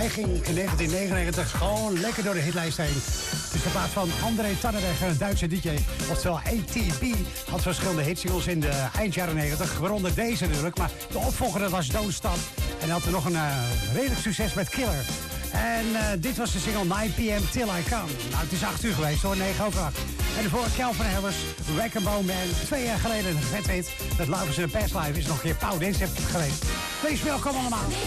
Hij ging in 1999 gewoon lekker door de hitlijst heen. Het is de plaats van André Tannenberger, een Duitse DJ. Oftewel ATB. Had verschillende hitsingles in de eind jaren 90. Waaronder deze natuurlijk. Maar de opvolger dat was Don't Stop. En hij had er nog een redelijk succes met Killer. En dit was de single 9 p.m. Till I Come. Nou, het is 8 uur geweest hoor, 9 over 8. En daarvoor Calvin Harris, Wreck and Bone Man. 2 jaar geleden een vet hit. Dat Love is in a Past Life is nog een keer Pauw Dance geweest. Wees welkom allemaal.